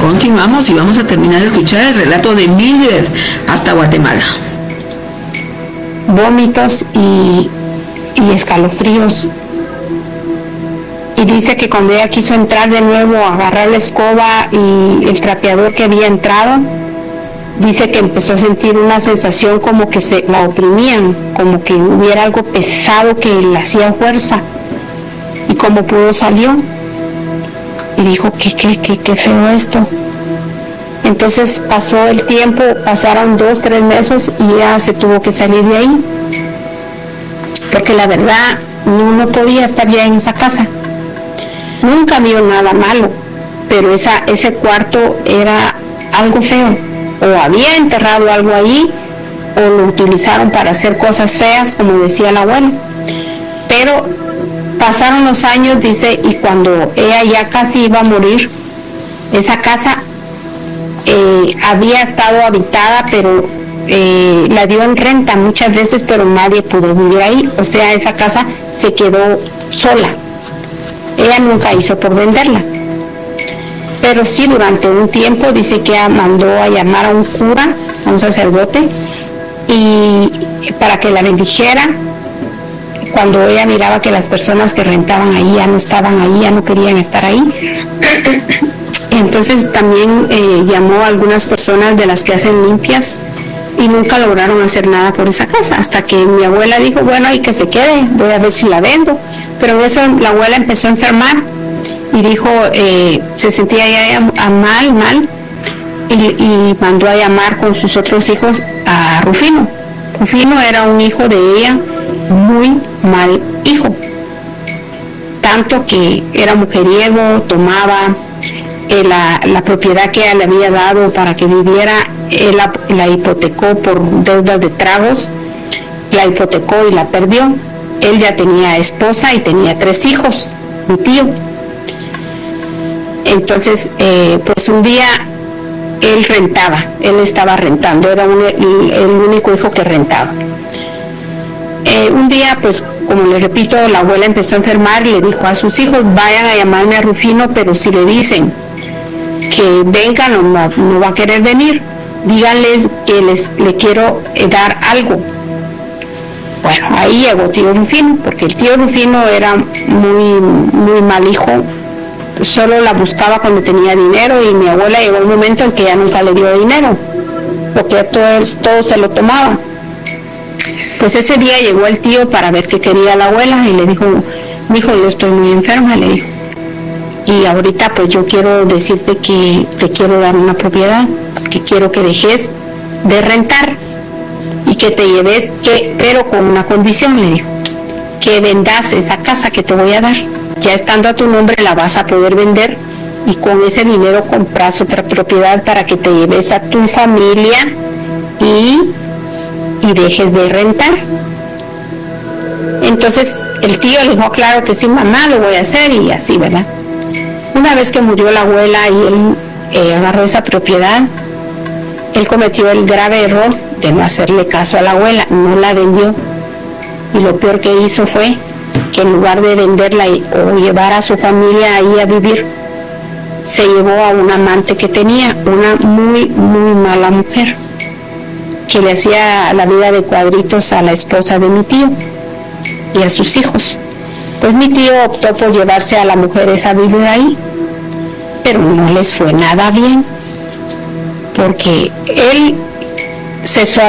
continuamos y vamos a terminar de escuchar el relato de Mildred hasta Guatemala. Vómitos y escalofríos. Y dice que cuando ella quiso entrar de nuevo a agarrar la escoba y el trapeador que había entrado, dice que empezó a sentir una sensación como que se la oprimían, como que hubiera algo pesado que le hacía fuerza. Y como pudo salió. Y dijo, qué feo esto. Entonces pasó el tiempo, pasaron 2-3 meses y ella se tuvo que salir de ahí. Porque la verdad no podía estar ya en esa casa. Nunca vio nada malo, pero ese cuarto era algo feo. O había enterrado algo ahí, o lo utilizaron para hacer cosas feas, como decía la abuela. Pero pasaron los años, dice, y cuando ella ya casi iba a morir, esa casa había estado habitada, pero la dio en renta muchas veces, pero nadie pudo vivir ahí. O sea, esa casa se quedó sola. Ella nunca hizo por venderla. Pero sí, durante un tiempo dice que ella mandó a llamar a un cura, a un sacerdote, y para que la bendijera. Cuando ella miraba que las personas que rentaban ahí ya no estaban ahí, ya no querían estar ahí. Entonces también llamó a algunas personas de las que hacen limpias y nunca lograron hacer nada por esa casa, hasta que mi abuela dijo, bueno, y que se quede, voy a ver si la vendo. Pero eso la abuela empezó a enfermar y dijo, se sentía ya mal, y mandó a llamar con sus otros hijos a Rufino. Rufino era un hijo de ella, muy mal hijo, tanto que era mujeriego, tomaba la propiedad que ella le había dado para que viviera, él la hipotecó por deudas de tragos, la hipotecó y la perdió. Él ya tenía esposa y tenía 3 hijos, mi tío. Entonces, pues un día él estaba rentando, era el único hijo que rentaba. Un día, pues, como les repito, la abuela empezó a enfermar y le dijo a sus hijos, vayan a llamarme a Rufino, pero si le dicen que vengan, no va a querer venir, díganles que le quiero dar algo. Bueno, ahí llegó tío Rufino, porque el tío Rufino era muy mal hijo, solo la buscaba cuando tenía dinero, y mi abuela llegó un momento en que ya nunca le dio dinero, porque todo se lo tomaba. Pues ese día llegó el tío para ver qué quería la abuela y le dijo, mijo, yo estoy muy enferma, le dijo, y ahorita pues yo quiero decirte que te quiero dar una propiedad, que quiero que dejes de rentar y que te lleves, pero con una condición, le dijo, que vendas esa casa que te voy a dar. Ya estando a tu nombre la vas a poder vender y con ese dinero compras otra propiedad para que te lleves a tu familia y dejes de rentar. Entonces el tío le dijo, claro que sí, mamá, lo voy a hacer, y así, ¿verdad? Una vez que murió la abuela y él agarró esa propiedad, él cometió el grave error de no hacerle caso a la abuela, no la vendió, y lo peor que hizo fue que en lugar de venderla o llevar a su familia ahí a vivir, se llevó a un amante que tenía, una muy mala mujer, que le hacía la vida de cuadritos a la esposa de mi tío y a sus hijos. Pues mi tío optó por llevarse a la mujer esa a vivir ahí, pero no les fue nada bien, porque él se